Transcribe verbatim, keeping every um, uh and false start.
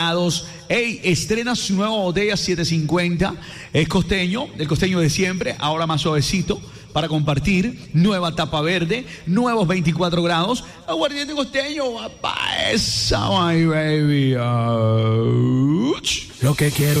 Ey, estrena su nueva botella setecientos cincuenta. Es costeño, el costeño de siempre, ahora más suavecito para compartir. Nueva tapa verde, nuevos veinticuatro grados. Aguardiente costeño, papá, esa my baby. Ouch. Lo que quiero